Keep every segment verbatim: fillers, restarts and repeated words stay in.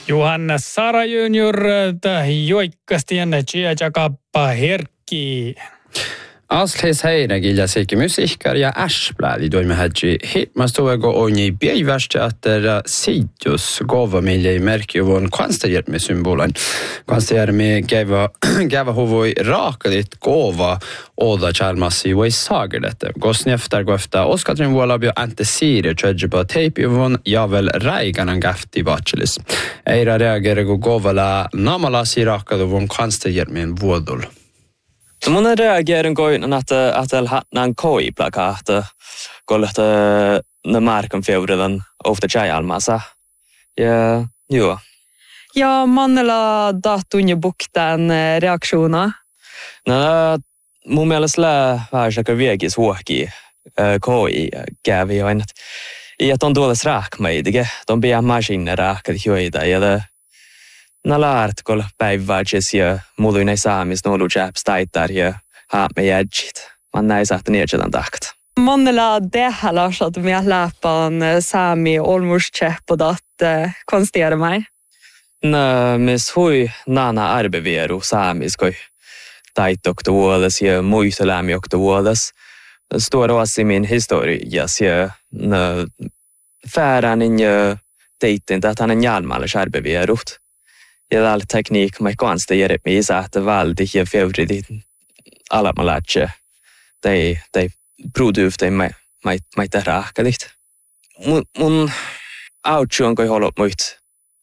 Johanna Sara junior joikkasti enne Chiajakappa herkki. Aslis heidänkin ja sekin musiikkar ja äsplääli toimme hädji hitmastuego onni biivästeatter sijus govamilje merkjuvon kvanstajärmi symbolen. Kvanstajärmi gäva gäva hovoi raakalit gova oda charmassi voi sagerlette. Gosneftar gofta Oskatrin vuolabio antesiiri tjödjipa teipjuvon javel räiganan gafti bachelis. Eira reagerego govala namalasi raakaduvon kvanstajärmin vuodul. Mun reagerin koin että että hatnan koi plakaata kolta na markan fevredan ofta chajalmassa ja joo ja manella datunja buktan reaktiona no mun mielestä lää vähän viegis huoki koi kävi jo ennät ja ton tuolla raakmeidige ton pia maskiner raakat joita ja na lärt kol päiväjis ja mullune saamis nolu chaps taittar ja haamme jädjit. Man näin saat niedjätän tahkat. Monnella dehalas att me läpan saami olmuscheppodat konstera mig. Na mis hui nana arbeveru saamis koi taitoktuoles ja muistelämi oktuoles. Står oss i min historias ja na färanin ja teitin att han en jalmalles arbeverut. Ja all teknik mai konsta järmi saata valdi ja fevridit alla malache dei dei produkte mai mai mai terahkalit mun mun outchon koi holop muit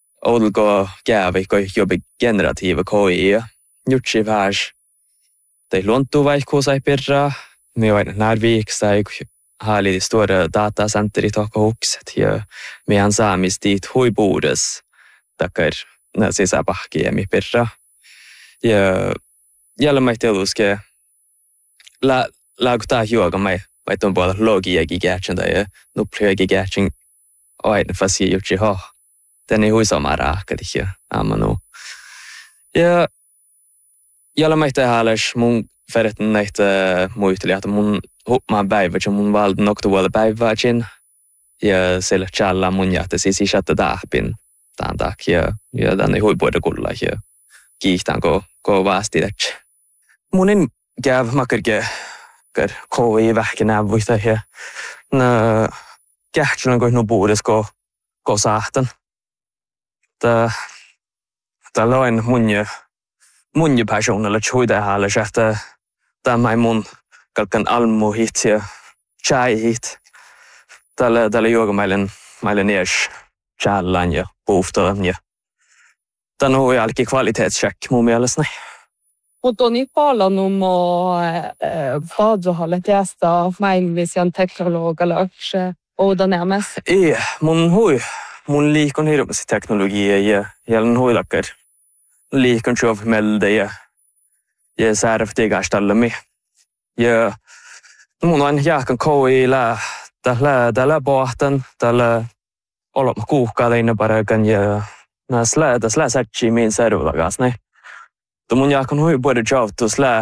olgo gävi koi jobbi generativa koi jutsi värs dei lontu vaikko sai perra me vain narvik sai hali stora datacenteri tokkoukset ja me ansaamis dit huibuudes takar na sisäpahki ja mi perra ja jälle mä teluske la laagta juoga mai mai ton puolella logia gigatchen tai nuplea gigatchen aina fasi jutsi ho tänne hui sama raakati ja amanu ja jälle mä tehalas mun ferretten näitä muisteli että mun hupmaan päivä ja mun valdan oktopuolella päiväkin ja sillä challa mun jähtä siis ishatta tahpin tämän takia ja tänne huipuida kulla ja kiihtään ko ko vasti tätsi. Munin käv makarke kar koi vähkinä vuista ja na kähtsun ko no buudes ko ko saahtan. Ta ta loin munje munje personella chuida hala että tämä mun kalkan almu hit ja chai hit. Tällä tällä juoga mailen mailen ees challan ja puuftoon ja tän on jälki kvalitetscheck mun mielestäni. Mutta on niin paljon om badzohalle testa mainvisian teknologalla och närmast. Ei, mun hui mun liikon hirveästi teknologiaa ja jälleen huilakkar liikon sjov melde ja ja särftigastallami ja mun on jääkän koila tällä tällä pohtan tällä olemme kuukauden parakan ja näslä täslä satchi min serulagas ne. Då mun jag kan hui både joutus lä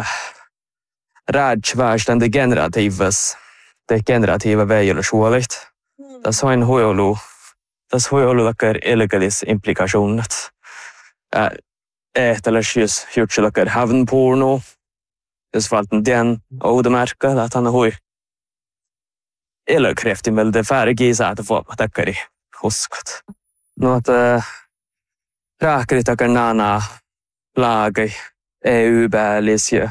rajvärsten de generativas de generativa väjällä suolit. Tas on huilu tas huilu lakar illegalis implikationet. Äh ehtäläs just jutsilakar haven porno. Jos valten den odemärka att han hui eller kräftin väl det färgisa att få tackari huskot. No att raakari takar nana lagai E U-päällis ja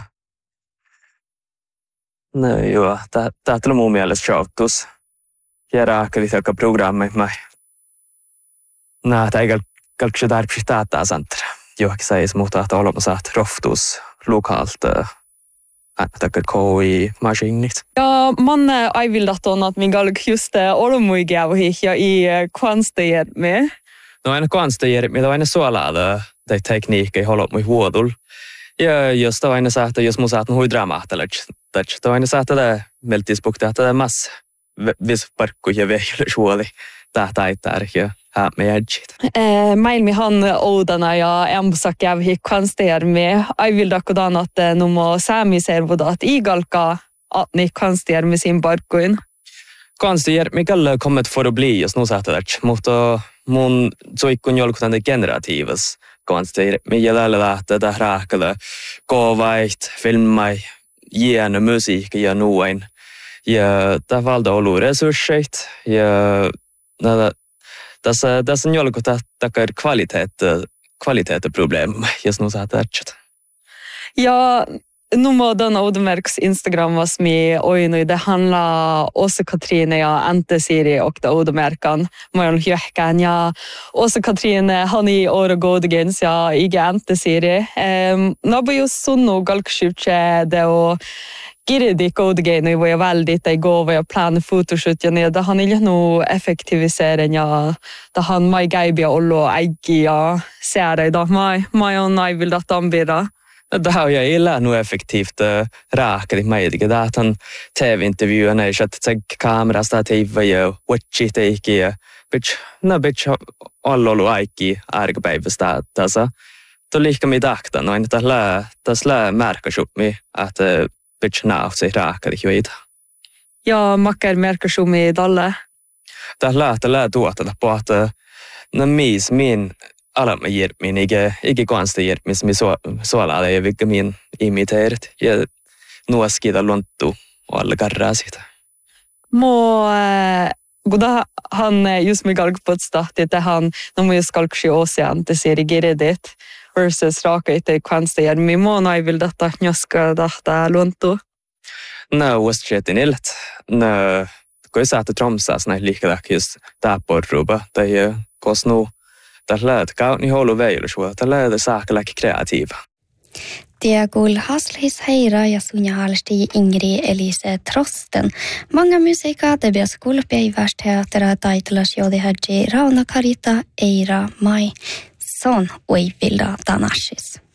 no joo, tää tuli mun mielestä shoutus. Ja raakari takar programmi mai. Nää tää ei kalkse tarpsi tätä santra. Johonkin sais muuta, että olemme saat roftus lokalt takar koi maskinit. Ja man ei vill att on att min galg just olmuigavi ja i kvansteet med. No aina kvansteet med aina suolaa tai tekniikka ei holo mui huodul. Ja jos tämä aina saattaa, jos mun saattaa hui dramaattelut, tämä aina saattaa meltispukta tätä mass vis parkku ja vehjällä suoli tahtaittar ja haamme jädjit. Meilmi han oudana ja emsak jävhi kvansteet med. Ei vill dakodan att numo saamiservudat igalka att ni kvansteet med sin parkkuin. Kvansteet mikällä kommet för att bli, jos nu saattaa, mutta mun soikkun jolkutan generatiivas konsteir, millä lailla lähtee tähän rääkällä koovait, filmai, hieno musiikki ja nuoin. Ja tämä valta on ollut resursseet ja nada, tässä, tässä on jolkutan takar kvalitet, kvaliteetproblem, jos nu saa tärkeää. Ja numodan Oudemärks Instagramas mi oinu det handlar Åsa Katrine ja Ante Siri och det Oudemärkan Marjon Hjöhkän ja Åsa Katrine hani ora godgens ja ige Ante Siri um, nabu just sunno galkskjutje det och Giridik Oudegenu var jag väldigt igår var jag planer fotoshoot ja det han inte no effektivisering ja det han mai gaibia ollo äggi ja ser idag mai mai on nej vill att ambira. Det har jag gillar nu effektivt äh, räkligt med det att han tv-intervjuerna är så att jag kamerastativ ja watchi teiki bitch na bitch allo lo aiki argpäivästä tässä to lika med akta no inte la tasla märka upp mig att bitch now sig räkligt ju id. Ja makkar märka upp mig dalle. Det lät lät tuota på att när mis min alla med hjälp min ikke ikke konstigt hjälp mis mi så så alla jag vilka min imiterat jag nu skida lontu och alla garrasit. Må goda han just med galgpotsta det han när man skalkshi ocean det ser igeredet versus raka inte konstigt mi må nej vill detta nyaska detta lontu. No was shit in illet. No går så att tromsa såna lika där just där på ruba det är kosno. Det lät kauni holu veilus, det lät saakka kreatiiva. Diagul haslis heira ja sunja halsti Ingrid Elise Trosten. Många musiikkaa te bias kulpäivästeatera taitelas jodi hadji Rauna Karita Eira Mai. Son uivilda tanashis.